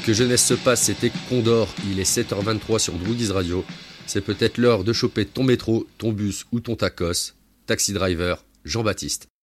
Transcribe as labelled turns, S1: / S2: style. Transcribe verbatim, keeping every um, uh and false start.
S1: Que jeunesse se passe, c'était Condor, il est sept heures vingt-trois sur Droogies Radio. C'est peut-être l'heure de choper ton métro, ton bus ou ton tacos. Taxi driver, Jean-Baptiste.